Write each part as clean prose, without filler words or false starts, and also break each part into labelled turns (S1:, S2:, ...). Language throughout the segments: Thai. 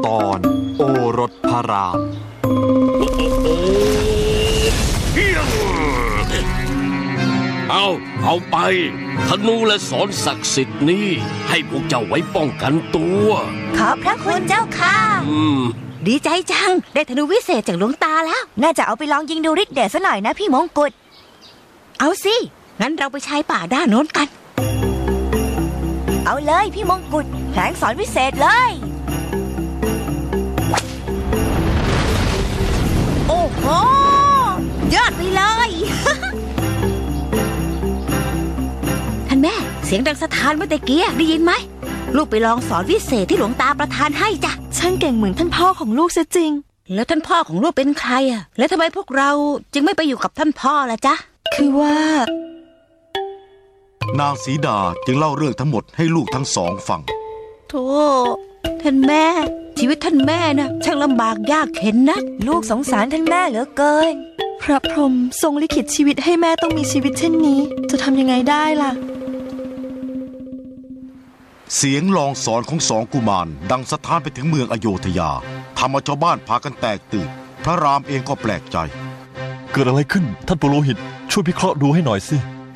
S1: ตอนโอรสพระราม
S2: เอาไปธนูและสอนศักดิ์สิทธิ์นี้ให้พวกเจ้าไว้ป้องกันตัว
S3: ขอบพระคุณเจ้าค่ะดีใจจังได้ธนูวิเศษจากหลวงตาแล้วน่าจะเอาไปลองยิงดูฤทธิ์เดชซะหน่อยนะพี่มงกุฎเอาสิงั้นเราไปชายป่าด้านโน้นกันเอาเลยพี่มงกุฎแผงสอนวิเศษเลยโอ้โหยอดไปเลย ท่านแม่เสียงดังสถานเมื่อตะกี้ได้ยินไหมลูกไปลองสอนวิเศษที่หลวงตาประทานให้จ้ะช่างเก่งเหมือนท่านพ่อของลูกซะจริงแล้วท่านพ่อของลูกเป็นใครอ่ะแล้วทำไมพวกเราจึงไม่ไปอยู่กับท่านพ่อล่ะจ๊ะคือว่
S4: านางสีดาจึงเล่าเรื่องทั้งหมดให้ลูกทั้งสองฟัง
S3: โธ่ท่านแม่ชีวิตท่านแม่นะช่างลำบากยากเข็ญนักลูกสงสารท่านแม่เหลือเกินพระพรหมทรงลิขิตชีวิตให้แม่ต้องมีชีวิตเช่นนี้จะทำยังไงได้ล่ะ
S4: เสียงลองสอนของสองกุมารดังสะท้านไปถึงเมืองอโยธยาทำเอาชาวบ้านพากันแตกตื่นพระรามเองก็แปลกใจ
S5: เกิดอะไรขึ้นท่านปุโรหิตช่วยพิเคราะห์ดูให้หน่อยสิ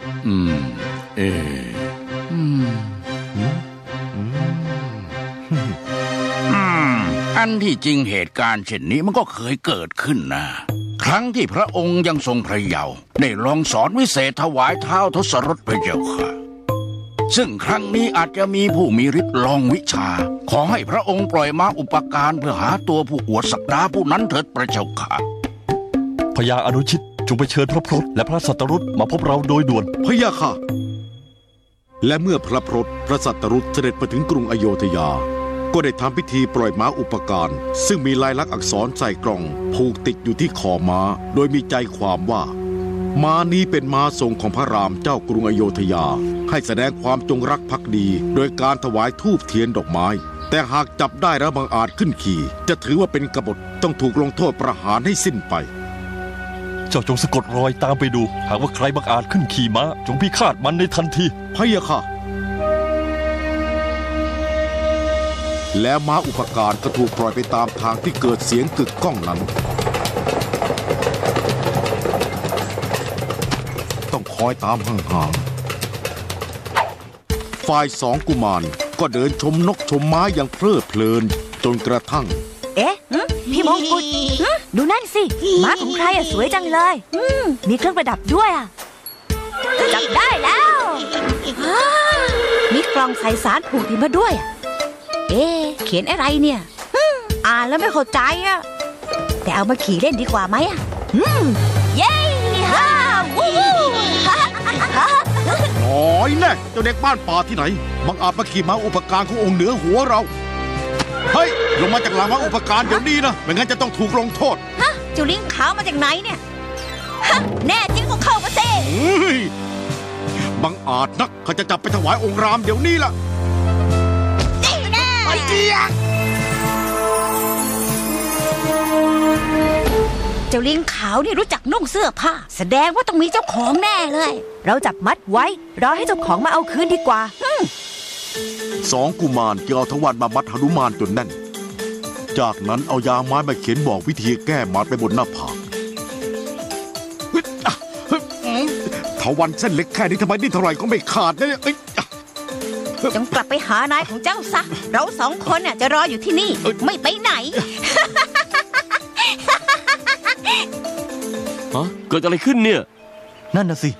S6: อันที่จริงเหตุการณ์เช่นนี้มันก็เคยเกิดขึ้นนะครั้งที่พระองค์ยังทรงพระเยาว์ได้ลองสอนวิเศษถวายเท้าทศรถพระเจ้าค่ะซึ่งครั้งนี้อาจจะมีผู้มีฤทธิ์ลองวิชาขอให้พระองค์ปล่อยม้าอุปการเพื่อหาตัวผู้อวดศักดาผู้นั้นเถิดพระเจ้าค่ะ
S5: พญาอนุชิตจงไปเชิญพระพรตและพระสัตรุตมาพบเราโดยด่วน
S4: พะยะค่ะและเมื่อพระพรตพระสัตรุตเสด็จไปถึงกรุงอโยธยาก็ได้ทำพิธีปล่อยม้าอุปการซึ่งมีลายลักษณ์อักษรใส่กล่องผูกติดอยู่ที่คอม้าโดยมีใจความว่าม้านี้เป็นม้าทรงของพระรามเจ้ากรุงอโยธยาให้แสดงความจงรักภักดีโดยการถวายธูปเทียนดอกไม้แต่หากจับได้แล้วบังอาจขึ้นขี่จะถือว่าเป็นกบฏต้องถูกลงโทษประหารให้สิ้นไป
S5: เจ้าจงสะกดรอยตามไปดูหากว่าใครบังอาจขึ้นขี่ม้าจงพิฆาตมันในทันที
S4: พะยะค่ะแล้วม้าอุปการก็ถูกปล่อยไปตามทางที่เกิดเสียงกึกก้องนั้นต้องคอยตามห่างๆฝ่ายสองกุมารก็เดินชมนกชมม้าอย่างเพลิดเพลินจนกระทั่ง
S3: พี่มงกุฎดูนั่นสิม้าของใครสวยจังเลยมีเครื่องประดับด้วยจับได้แล้วมีกล่องใส่สารผูกติดมาด้วยเขียนอะไรเนี่ยอ่านแล้วไม่เข้าใจแต่เอามาขี่เล่นดีกว่าไหมเย้ฮ่าวู้
S4: น้อยแน่เจ้าเด็กบ้านป่าที่ไหนบังอาจมาขี่ม้าอุปการขององค์เหนือหัวเราเฮ้ยลงมาจากหลังม้าอุปการเดี๋ยวนี้นะไม่งั้นจะต้องถูกลงโทษ
S3: เจ้าลิงขาวมาจากไหนเนี่ยแน่จริงก็เข้ามาสิ
S4: บังอาจนักเขาจะจับไปถวายองค์รามเดี๋ยวนี้ล่ะไอ้เจี๊ย
S3: เจ้าลิงขาวนี่รู้จักนุ่งเสื้อผ้าแสดงว่าต้องมีเจ้าของแน่เลยเราจับมัดไว้รอให้เจ้าของมาเอาคืนดีกว่า
S4: สองกุมารจึงเอาทวารมามัดหนุมานจนแน่นจากนั้นเอายาไม้มาเขียนบอกวิธีแก้มัดไปบนหน้าผากทวารเส้นเล็กแค่นี้ทำไมนี่เท่าไหร่ก็ไม่ขาดเนี่ย
S3: จงกลับไปหานายของเจ้าซะเราสองคนจะรออยู่ที่นี่ไม่ไปไหน
S1: เกิดอะไรขึ้นเนี่ย
S5: นั่นน่ะสิ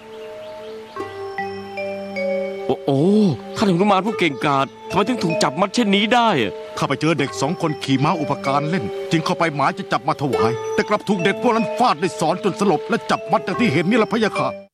S1: โอ้ท่านหนุมานผู้เก่งกาจทำไมถึงถูกจับมัดเช่นนี้ได้
S4: ข้าไปเจอเด็ก2 คนขี่ม้าอุปการเล่นจึงเข้าไปหมายจะจับมาถวายแต่กลับถูกเด็กพวกนั้นฟาดด้วยศรจนสลบและจับมัดอย่างที่เห็นนี่แหละพะยะค่ะ